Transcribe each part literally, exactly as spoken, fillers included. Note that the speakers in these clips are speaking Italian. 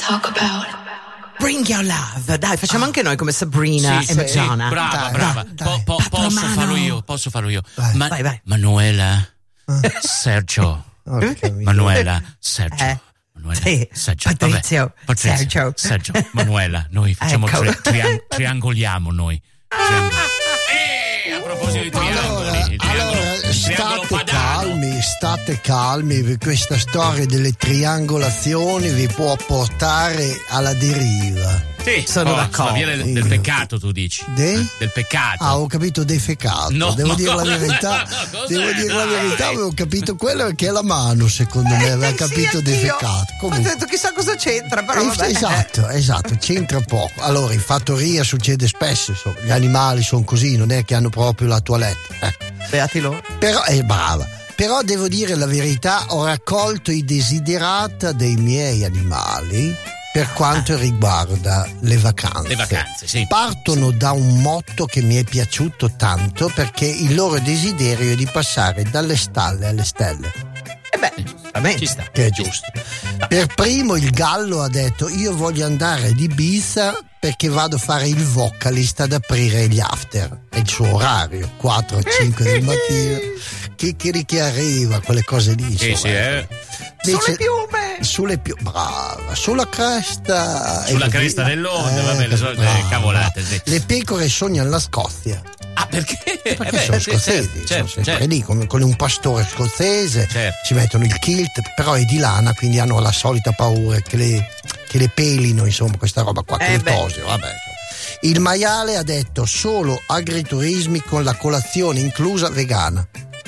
talk about. Bring your love, dai, facciamo ah. anche noi come Sabrina sì, e Madonna. Sì, brava, dai, brava. Dai, dai. Po- po- posso farlo io, posso farlo io. Vai, Ma- vai, vai. Manuela, Sergio, Manuela, Sergio. Eh. Manuela, sì. Sergio, Patrizio, vabbè. Patrizio, Sergio, Sergio, Manuela, noi facciamo ecco. tri- triang- triangoliamo noi. Triangoli. Eh, a proposito di triangoli, allora, il triangolo, allora il triangolo state padano. calmi, state calmi, questa storia delle triangolazioni vi può portare alla deriva. Sì, sono oh, d'accordo. Sulla via del, del peccato, tu dici. De? Del peccato. Ah, ho capito defecato. No, devo no, dire la no, verità. no, no, devo dire la dai. verità, avevo capito quello perché è la mano, secondo me, aveva Eh, capito sì, defecato. Ho Comunque. detto chissà cosa c'entra, però Eh, vabbè. Esatto, esatto, c'entra poco. Allora, in fattoria succede spesso, insomma, gli animali sono così, non è che hanno proprio la toilette. Ecco. Beati loro. Però è brava. Però devo dire la verità, ho raccolto i desiderata dei miei animali per quanto riguarda le vacanze. Le vacanze, sì. Partono da un motto che mi è piaciuto tanto perché il loro desiderio è di passare dalle stalle alle stelle. E beh, giustamente. Ci sta. Che è giusto. Per primo il gallo ha detto: io voglio andare ad Ibiza perché vado a fare il vocalist ad aprire gli after. È il suo orario, quattro cinque del mattino. Chi che, che arriva, quelle cose lì. Sì, sì, eh. Sulle piume! Sulle piume, brava, sulla cresta. Sulla eh, cresta dell'onda, eh, vabbè, le solite brava. cavolate. Sì. Le pecore sognano la Scozia. Ah, perché? Perché Eh beh, sono sì, scozzesi, certo, sono certo, sempre certo. lì con, con un pastore scozzese, Certo. ci mettono il kilt, però è di lana, quindi hanno la solita paura che le, che le pelino, insomma, questa roba qua, che Eh le beh. tosino, vabbè. Insomma. Il maiale ha detto solo agriturismi con la colazione inclusa vegana.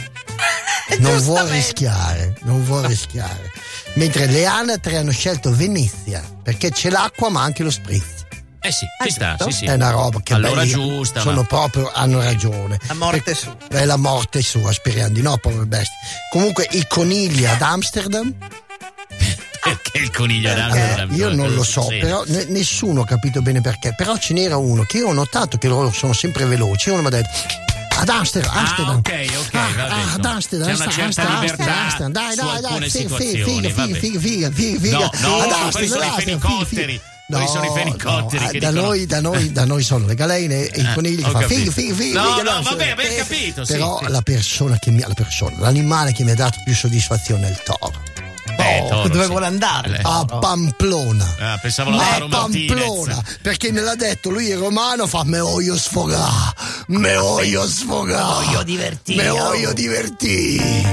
Non vuol rischiare, non vuol rischiare. Mentre le anatre hanno scelto Venezia, perché c'è l'acqua ma anche lo spritz. Eh sì, ci sta, sì, sì. È una roba che all'ora belli, giusta. sono ma... proprio, hanno ragione. La morte Per- sua. È la morte sua, speriamo di no, povere bestie. Comunque i conigli ad Amsterdam, Perché il coniglio eh, d'Amsterdam? io non lo so, Sì. però ne- nessuno ha capito bene perché. Però ce n'era uno che io ho notato che loro sono sempre veloci. Uno mi ha detto: ad Amsterdam, Ah, Amsterdam. ok, ok, Ah, va ah, detto. ad Amsterdam, C'è una Amsterdam, certa Amsterdam, libertà Amsterdam, dai, su dai, alcune dai, figa, situazioni, figa, vabbè. figa, figa, figa, figa. No, no, Ad quelli sono i Amsterdam, fenicotteri. Quelli sono i fenicotteri no, che da dicono... noi, da noi, da noi sono le galene e i Eh, conigli che ho fanno capito. figa, figa, figa. No, figa, no, no, vabbè, sì. aver capito, sì, Però sì. la persona che mi ha, la persona, l'animale che mi ha dato più soddisfazione è il toro. Beh, toro, Dove sì. vuole andare? Eh. A Pamplona. Ah, pensavo Ma Lautaro a Martinez. Pamplona, perché me l'ha detto, lui è romano, fa me voglio sfogare, me voglio sfogare, Voglio divertire. me voglio divertire.